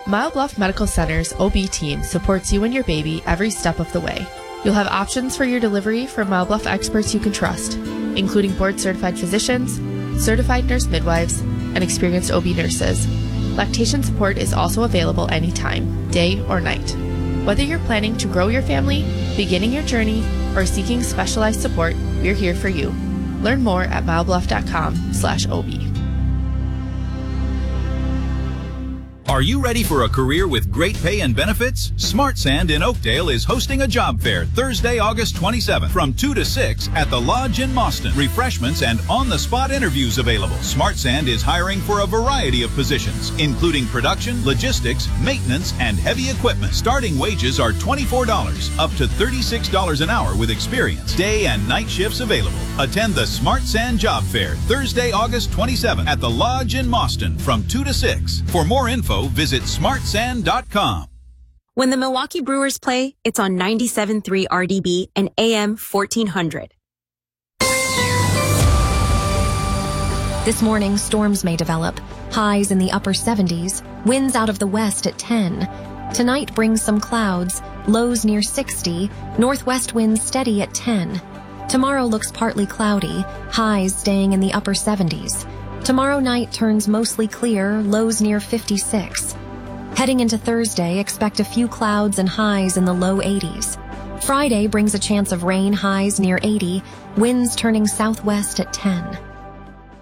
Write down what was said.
Mile Bluff Medical Center's OB team supports you and your baby every step of the way. You'll have options for your delivery from Mile Bluff experts you can trust, including board-certified physicians, certified nurse midwives, and experienced OB nurses. Lactation support is also available anytime, day or night. Whether you're planning to grow your family, beginning your journey, or seeking specialized support, we're here for you. Learn more at milebluff.com/OB. Are you ready for a career with great pay and benefits? Smart Sand in Oakdale is hosting a job fair Thursday, August 27th from 2 to 6 at the Lodge in Mauston. Refreshments and on-the-spot interviews available. Smart Sand is hiring for a variety of positions, including production, logistics, maintenance, and heavy equipment. Starting wages are $24, up to $36 an hour with experience. Day and night shifts available. Attend the Smart Sand Job Fair Thursday, August 27th at the Lodge in Mauston from 2 to 6. For more info, visit smartsand.com. When the Milwaukee Brewers play, it's on 97.3 RDB and AM 1400. This morning, storms may develop. Highs in the upper 70s, winds out of the west at 10. Tonight brings some clouds, lows near 60, northwest winds steady at 10. Tomorrow looks partly cloudy, highs staying in the upper 70s. Tomorrow night turns mostly clear, lows near 56. Heading into Thursday, expect a few clouds and highs in the low 80s. Friday brings a chance of rain, highs near 80, winds turning southwest at 10.